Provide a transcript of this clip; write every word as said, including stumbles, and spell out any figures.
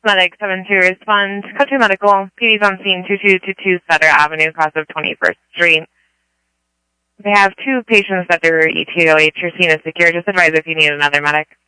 Medic seven two respond. Code two Medical. P D's on scene two two two two Sutter Avenue, cross of twenty-first Street. They have two patients that they're E T O H. Your scene is secure. Just advise if you need another medic.